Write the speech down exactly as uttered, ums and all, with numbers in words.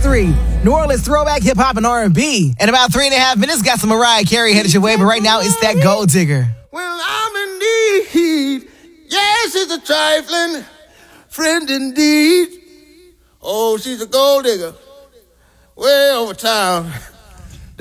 three. New Orleans throwback hip hop and R and B. In about three and a half minutes, got some Mariah Carey headed your way, but right now it's that Gold Digger. Well, I'm in need. Yes, it's a trifling friend indeed. Oh, she's a gold digger way over town.